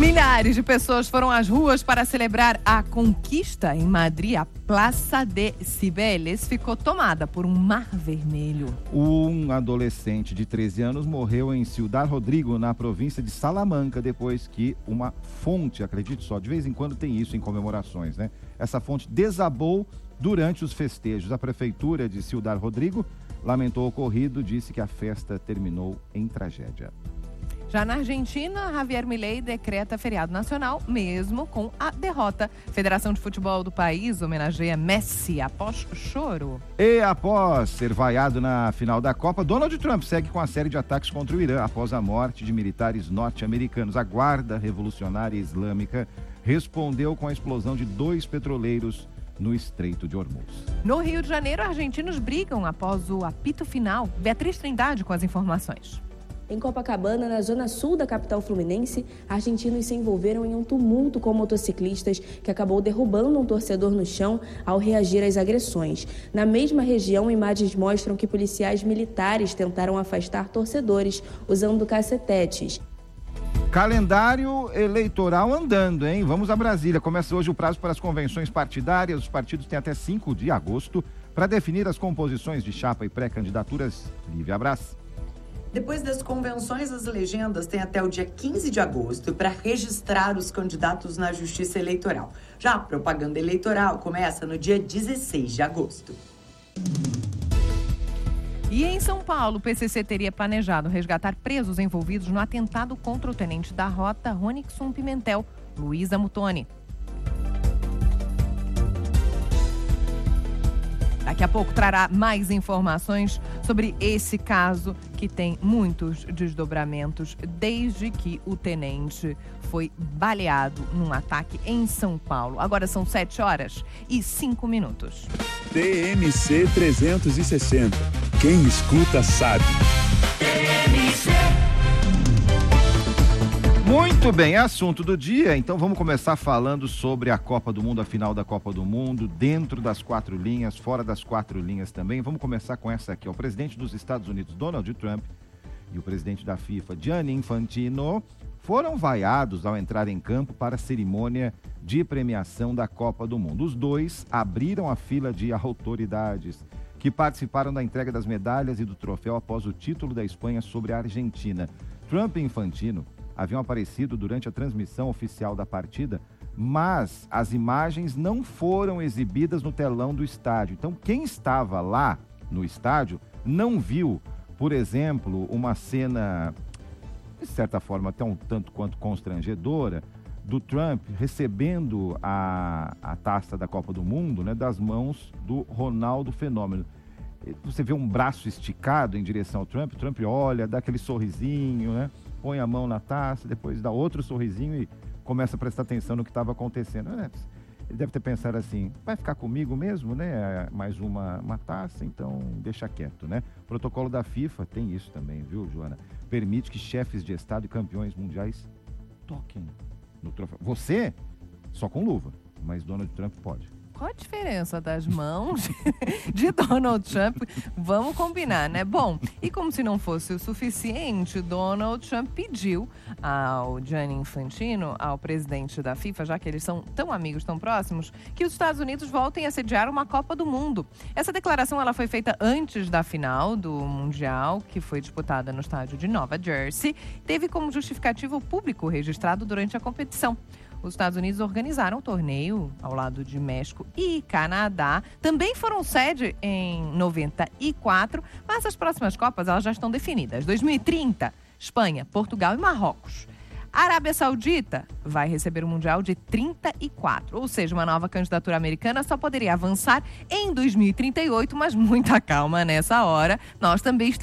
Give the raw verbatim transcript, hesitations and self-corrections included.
Milhares de pessoas foram às ruas para celebrar a conquista em Madrid. A Plaça de Cibeles ficou tomada por um mar vermelho. Um adolescente de treze anos morreu em Ciudad Rodrigo, na província de Salamanca, depois que uma fonte, acredite só, de vez em quando tem isso em comemorações, né? Essa fonte desabou durante os festejos. A prefeitura de Ciudad Rodrigo lamentou o ocorrido, disse que a festa terminou em tragédia. Já na Argentina, Javier Milei decreta feriado nacional, mesmo com a derrota. Federação de Futebol do país homenageia Messi após choro. E após ser vaiado na final da Copa, Donald Trump segue com a série de ataques contra o Irã após a morte de militares norte-americanos. A Guarda Revolucionária Islâmica respondeu com a explosão de dois petroleiros no Estreito de Hormuz. No Rio de Janeiro, argentinos brigam após o apito final. Beatriz Trindade com as informações. Em Copacabana, na zona sul da capital fluminense, argentinos se envolveram em um tumulto com motociclistas que acabou derrubando um torcedor no chão ao reagir às agressões. Na mesma região, imagens mostram que policiais militares tentaram afastar torcedores usando cacetetes. Calendário eleitoral andando, hein? Vamos a Brasília. Começa hoje o prazo para as convenções partidárias. Os partidos têm até cinco de agosto para definir as composições de chapa e pré-candidaturas. Lívia Brás. Depois das convenções, as legendas têm até o dia quinze de agosto para registrar os candidatos na Justiça Eleitoral. Já a propaganda eleitoral começa no dia dezesseis de agosto. E em São Paulo, o P C C teria planejado resgatar presos envolvidos no atentado contra o tenente da Rota, Ronixon Pimentel, Luiz Amutoni. Daqui a pouco trará mais informações sobre esse caso que tem muitos desdobramentos desde que o tenente foi baleado num ataque em São Paulo. Agora são sete horas e cinco minutos. T M C trezentos e sessenta. Quem escuta sabe. T M C. Muito bem, é assunto do dia, então vamos começar falando sobre a Copa do Mundo, a final da Copa do Mundo, dentro das quatro linhas, fora das quatro linhas também. Vamos começar com essa aqui, ó. O presidente dos Estados Unidos, Donald Trump, e o presidente da FIFA, Gianni Infantino, foram vaiados ao entrar em campo para a cerimônia de premiação da Copa do Mundo. Os dois abriram a fila de autoridades que participaram da entrega das medalhas e do troféu após o título da Espanha sobre a Argentina. Trump e Infantino haviam aparecido durante a transmissão oficial da partida, mas as imagens não foram exibidas no telão do estádio. Então, quem estava lá no estádio não viu, por exemplo, uma cena, de certa forma, até um tanto quanto constrangedora, do Trump recebendo a, a taça da Copa do Mundo, né, das mãos do Ronaldo Fenômeno. Você vê um braço esticado em direção ao Trump, o Trump olha, dá aquele sorrisinho, né? Põe a mão na taça, depois dá outro sorrisinho e começa a prestar atenção no que estava acontecendo. Ele deve ter pensado assim, vai ficar comigo mesmo, né? Mais uma, uma taça, então deixa quieto, né? O protocolo da FIFA tem isso também, viu, Joana? Permite que chefes de Estado e campeões mundiais toquem no troféu. Você, só com luva, mas Donald Trump pode. Qual a diferença das mãos de Donald Trump? Vamos combinar, né? Bom, e como se não fosse o suficiente, Donald Trump pediu ao Gianni Infantino, ao presidente da FIFA, já que eles são tão amigos, tão próximos, que os Estados Unidos voltem a sediar uma Copa do Mundo. Essa declaração ela foi feita antes da final do Mundial, que foi disputada no estádio de Nova Jersey. Teve como justificativa o público registrado durante a competição. Os Estados Unidos organizaram o torneio ao lado de México e Canadá. Também foram sede em noventa e quatro, mas as próximas Copas elas já estão definidas. dois mil e trinta, Espanha, Portugal e Marrocos. A Arábia Saudita vai receber o Mundial de trinta e quatro, ou seja, uma nova candidatura americana só poderia avançar em dois mil e trinta e oito, mas muita calma nessa hora. Nós também estamos